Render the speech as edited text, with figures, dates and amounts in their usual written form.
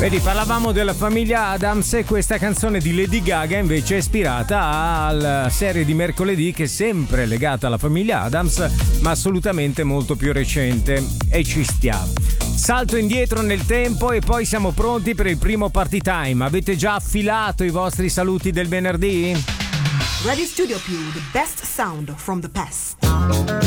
Vedi, parlavamo della famiglia Addams e questa canzone di Lady Gaga invece è ispirata alla serie di mercoledì che è sempre legata alla famiglia Addams, ma assolutamente molto più recente, e ci stiamo. Salto indietro nel tempo e poi siamo pronti per il primo party time. Avete già affilato i vostri saluti del venerdì? Radio Studio Più, the best sound from the past.